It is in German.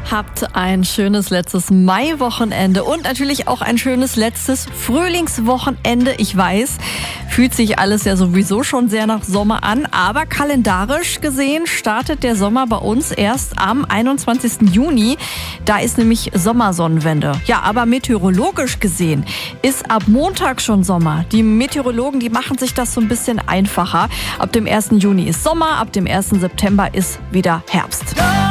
Habt ein schönes letztes Maiwochenende und natürlich auch ein schönes letztes Frühlingswochenende. Ich weiß, fühlt sich alles ja sowieso schon sehr nach Sommer an, aber kalendarisch gesehen startet der Sommer bei uns erst am 21. Juni. Da ist nämlich Sommersonnenwende. Ja, aber meteorologisch gesehen ist ab Montag schon Sommer. Die Meteorologen, die machen sich das so ein bisschen einfacher. Ab dem 1. Juni ist Sommer, ab dem 1. September ist wieder Herbst.